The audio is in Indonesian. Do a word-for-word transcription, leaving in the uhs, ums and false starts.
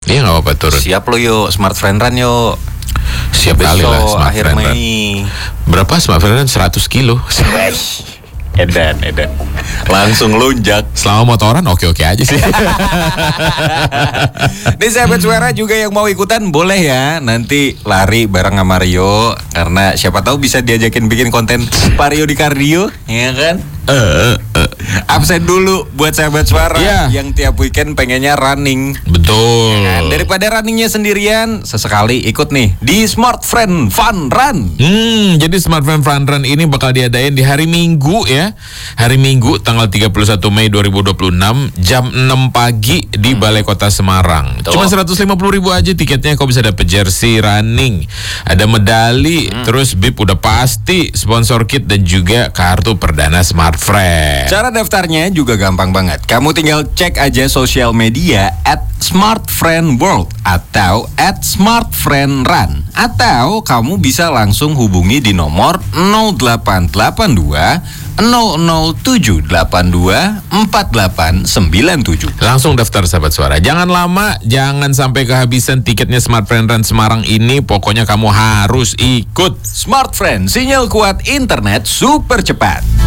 Iya nggak apa-apa turun. Siap lo yuk, Smart Friend Run yuk. Siap kali lah Smart akhir Friend Mei. Run. Berapa Smart Friend Run? seratus kilo. Edan, edan. Langsung lunjak. Selama motoran oke-oke aja sih. Nih sahabat suara juga yang mau ikutan boleh ya. Nanti lari bareng sama Rio. Karena siapa tahu bisa diajakin bikin konten Pak Rio di kardio, ya kan? Uh, uh. Absen dulu buat sahabat suara yeah. yang tiap weekend pengennya running. Betul. Ya kan? Daripada runningnya sendirian, sesekali ikut nih di Smart Friend Fun Run. Hmm, jadi Smart Friend Fun Run ini bakal diadain di hari Minggu ya. Hari Minggu tanggal tiga puluh satu Mei dua ribu dua puluh enam jam enam pagi di hmm. Balai Kota Semarang. Betul. Cuma seratus lima puluh ribu aja tiketnya, kau bisa dapet jersey running, ada medali, hmm. terus B I P udah pasti, sponsor kit dan juga kartu perdana Smart Friend. Cara daftarnya juga gampang banget. Kamu tinggal cek aja sosial media at Smart Friend World atau at Smart Friend Run, atau kamu bisa langsung hubungi di nomor nol delapan delapan dua nol nol tujuh delapan dua empat delapan sembilan tujuh. Langsung daftar sahabat suara. Jangan lama, jangan sampai kehabisan tiketnya Smart Friend Run Semarang ini. Pokoknya kamu harus ikut. Smart Friend, sinyal kuat, internet super cepat.